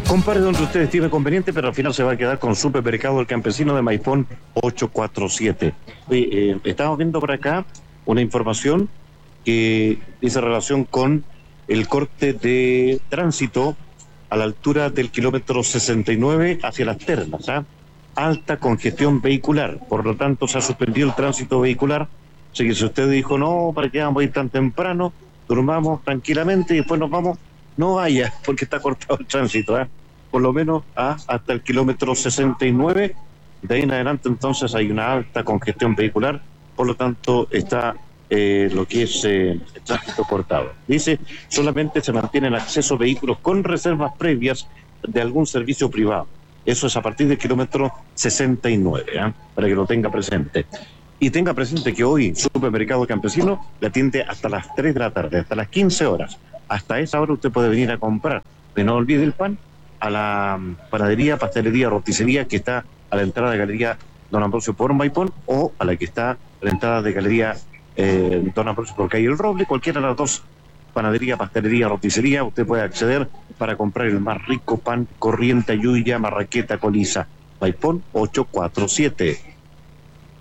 Compare donde usted estime conveniente, pero al final se va a quedar con Supermercado El Campesino de Maipón 847. Estamos viendo por acá una información que dice relación con el corte de tránsito a la altura del kilómetro 69 hacia Las Termas, ¿ah? Alta congestión vehicular, por lo tanto se ha suspendido el tránsito vehicular. Así que si usted dijo, no, ¿para qué vamos a ir tan temprano? Durmamos tranquilamente y después nos vamos. No vaya, porque está cortado el tránsito, por lo menos hasta el kilómetro 69. De ahí en adelante entonces hay una alta congestión vehicular, por lo tanto está lo que es el tránsito cortado. Dice, solamente se mantiene el acceso a vehículos con reservas previas de algún servicio privado. Eso es a partir del kilómetro 69, para que lo tenga presente. Y tenga presente que hoy Supermercado Campesino le atiende hasta las 3 de la tarde, hasta las 15 horas. Hasta esa hora usted puede venir a comprar. Pero no olvide el pan a la panadería, pastelería, roticería que está a la entrada de Galería Don Ambrosio por Maipón, o a la que está a la entrada de Galería Don Ambrosio por Calle El Roble. Cualquiera de las dos, panadería, pastelería, roticería, usted puede acceder para comprar el más rico pan Corriente, Ayuya, Marraqueta, Coliza. Maipón 847.